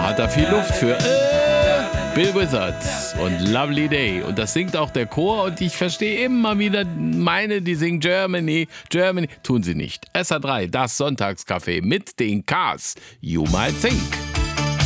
hat er viel Luft für. Bill Withers und Lovely Day. Und das singt auch der Chor und ich verstehe immer wieder die singen Germany, Germany. Tun sie nicht. SA3, das Sonntagscafé mit den Cars. You might think.